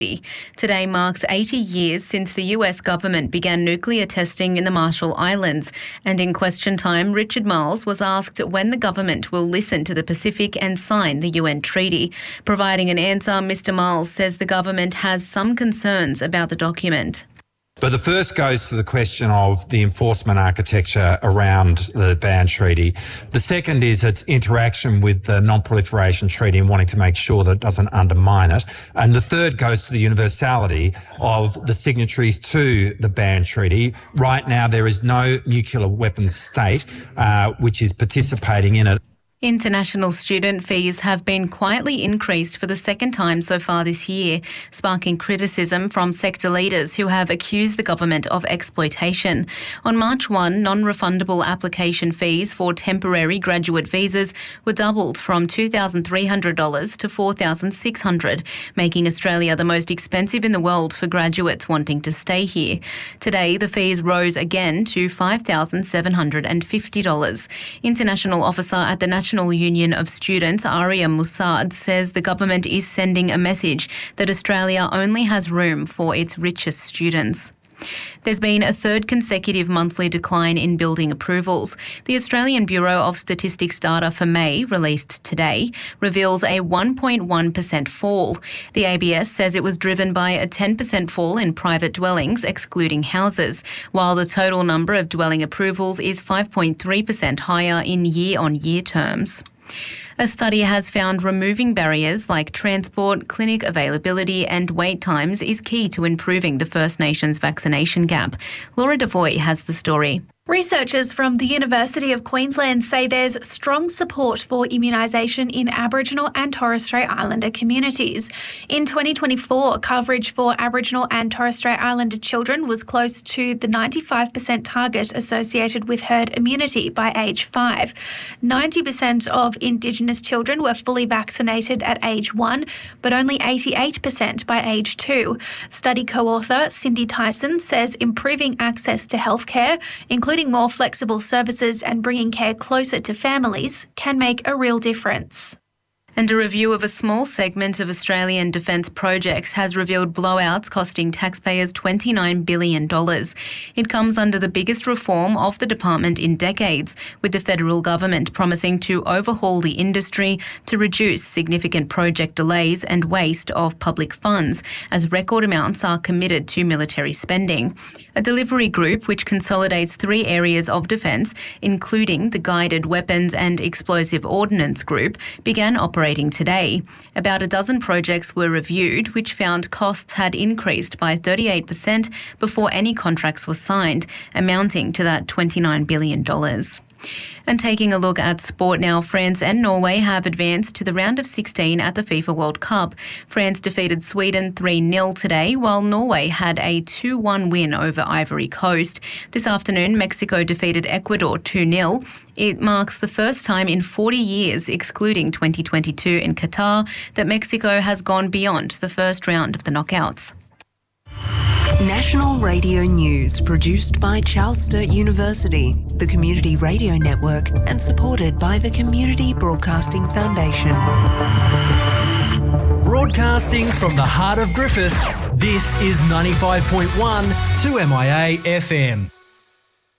Today marks 80 years since the US government began nuclear testing in the Marshall Islands, and in question time, Richard Marles was asked when the government will listen to the Pacific and sign the UN treaty. Providing an answer, Mr Marles says the government has some concerns about the document. But the first goes to the question of the enforcement architecture around the ban treaty. The second is its interaction with the non-proliferation treaty and wanting to make sure that it doesn't undermine it. And the third goes to the universality of the signatories to the ban treaty. Right now, there is no nuclear weapons state which is participating in it. International student fees have been quietly increased for the second time so far this year, sparking criticism from sector leaders who have accused the government of exploitation. On March 1, non-refundable application fees for temporary graduate visas were doubled from $2,300 to $4,600, making Australia the most expensive in the world for graduates wanting to stay here. Today, the fees rose again to $5,750. International officer at the National Union of Students, Aria Musad, says the government is sending a message that Australia only has room for its richest students. There's been a third consecutive monthly decline in building approvals. The Australian Bureau of Statistics data for May, released today, reveals a 1.1% fall. The ABS says it was driven by a 10% fall in private dwellings, excluding houses, while the total number of dwelling approvals is 5.3% higher in year-on-year terms. A study has found removing barriers like transport, clinic availability and wait times is key to improving the First Nations vaccination gap. Laura Devoy has the story. Researchers from the University of Queensland say there's strong support for immunisation in Aboriginal and Torres Strait Islander communities. In 2024, coverage for Aboriginal and Torres Strait Islander children was close to the 95% target associated with herd immunity by age 5. 90% of Indigenous children were fully vaccinated at age 1, but only 88% by age 2. Study co-author Cindy Tyson says improving access to healthcare, including more flexible services and bringing care closer to families, can make a real difference. And a review of a small segment of Australian defence projects has revealed blowouts costing taxpayers $29 billion. It comes under the biggest reform of the department in decades, with the federal government promising to overhaul the industry to reduce significant project delays and waste of public funds, as record amounts are committed to military spending. A delivery group which consolidates 3 areas of defence, including the Guided Weapons and Explosive Ordnance Group, began operating today. About a dozen projects were reviewed, which found costs had increased by 38% before any contracts were signed, amounting to that $29 billion. And taking a look at sport now, France and Norway have advanced to the round of 16 at the FIFA World Cup. France defeated Sweden 3-0 today, while Norway had a 2-1 win over Ivory Coast. This afternoon, Mexico defeated Ecuador 2-0. It marks the first time in 40 years, excluding 2022 in Qatar, that Mexico has gone beyond the first round of the knockouts. National Radio News, produced by Charles Sturt University, the Community Radio Network, and supported by the Community Broadcasting Foundation. Broadcasting from the heart of Griffith, this is 95.1 2MIA FM.